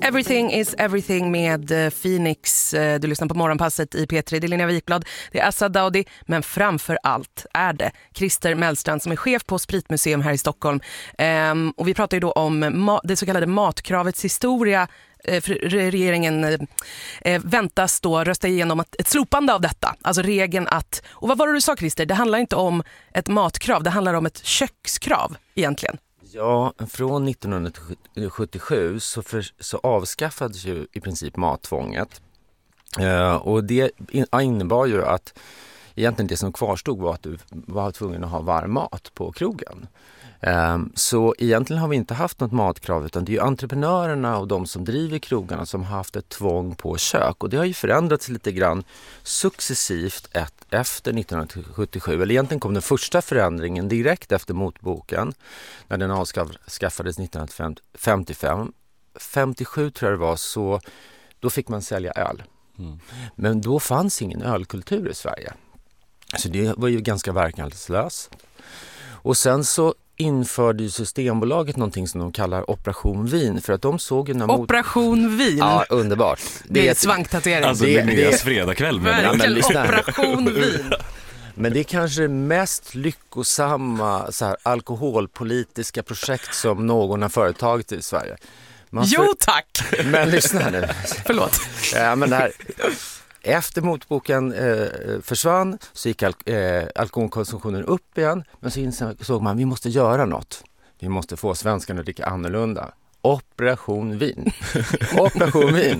Everything is everything med Phoenix. Du lyssnar på Morgonpasset i P3. Det är Linnea Wikblad, det är Assa Daudi, men framför allt är det Christer Mellstrand som är chef på Spritmuseum här i Stockholm. Och vi pratar ju då om det så kallade matkravets historia. Regeringen väntas då rösta igenom ett slopande av detta. Alltså regeln att, och vad var det du sa Christer? Det handlar inte om ett matkrav, det handlar om ett kökskrav egentligen. Ja, från 1977 så avskaffades ju i princip mattvånget. Och det innebar ju att egentligen det som kvarstod var att du var tvungen att ha varm mat på krogen. Så egentligen har vi inte haft något matkrav, utan det är ju entreprenörerna och de som driver krogarna som har haft ett tvång på kök. Och det har ju förändrats lite grann successivt efter 1977. Eller egentligen kom den första förändringen direkt efter motboken när den avskaffades 1955. 57 tror jag det var, så då fick man sälja öl. Men då fanns ingen ölkultur i Sverige. Så det var ju ganska verkningslöst. Och sen så införde ju Systembolaget någonting som de kallar Operation Vin, för att de såg ju Operation Vin? Ja, underbart. Det är ett svanktatuering. Alltså Linneas fredagkväll. Operation Vin. Men det är kanske det mest lyckosamma så här, alkoholpolitiska projekt som någon har företagit i Sverige. Jo tack! Men lyssna nu. Förlåt. Ja, men det här... Efter motboken försvann så gick alkoholkonsumtionen upp igen. Men så insåg man att vi måste göra något. Vi måste få svenskarna att dricka annorlunda. Operation Vin. Operation Vin.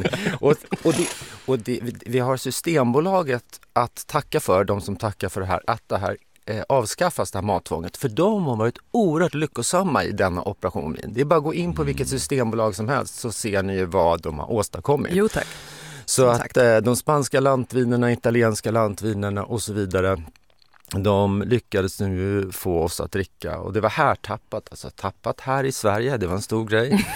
Vi har Systembolaget att tacka för, de som tackar för det här, att det här avskaffas, det här mattvånget. För de har varit oerhört lyckosamma i denna Operation Vin. Det är bara att gå in på vilket systembolag som helst så ser ni vad de har åstadkommit. Jo tack. Så att de spanska lantvinerna, italienska lantvinerna och så vidare, de lyckades nu få oss att dricka. Och det var här tappat, alltså tappat här i Sverige, det var en stor grej.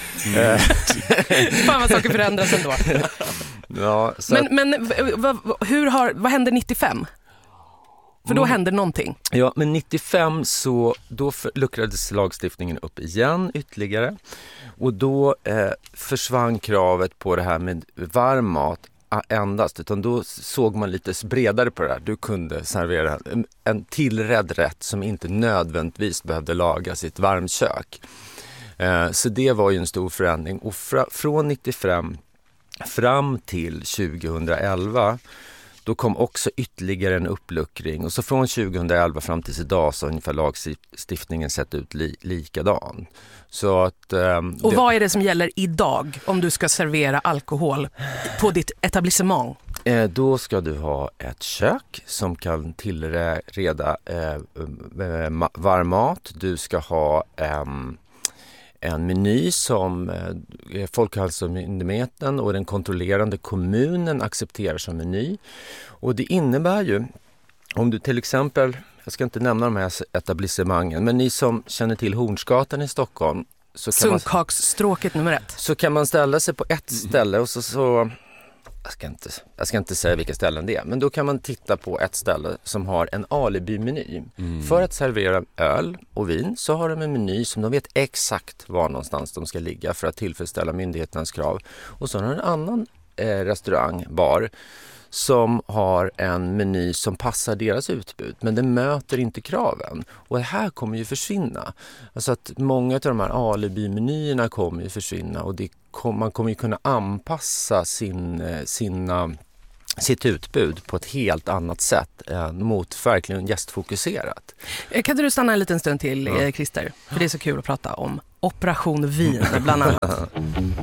Fan vad saker förändras ändå. Ja, men vad hände 95? För då hände någonting. Ja, men 95 så då luckrades lagstiftningen upp igen ytterligare. Och då försvann kravet på det här med varm mat endast. Utan då såg man lite bredare på det här. Du kunde servera en tillrädd rätt som inte nödvändigtvis behövde lagas i ett varmkök. Så det var ju en stor förändring. Och från 95 fram till 2011... Då kom också ytterligare en uppluckring. Och så från 2011 fram till idag så har ungefär lagstiftningen sett ut likadan. Så att, och vad är det som gäller idag om du ska servera alkohol på ditt etablissemang? Då ska du ha ett kök som kan tillreda varm mat. Du ska ha en meny som Folkhälsomyndigheten och den kontrollerande kommunen accepterar som meny. Och det innebär ju, om du till exempel, jag ska inte nämna de här etablissemangen, men ni som känner till Hornsgatan i Stockholm. Sunkhaksstråket nummer 1. Så kan man ställa sig på ett ställe och så jag ska inte säga vilka ställen det är, men då kan man titta på ett ställe som har en alibi-meny. För att servera öl och vin så har de en meny som de vet exakt var någonstans de ska ligga för att tillfredsställa myndigheternas krav. Och så har de en annan restaurang, bar, som har en meny som passar deras utbud, men det möter inte kraven. Och det här kommer ju försvinna. Alltså att många av de här alibi-menyerna kommer ju försvinna och man kommer ju kunna anpassa sitt utbud på ett helt annat sätt mot verkligen gästfokuserat. Kan du stanna en liten stund till, Christer? För det är så kul att prata om Operation Vin bland annat.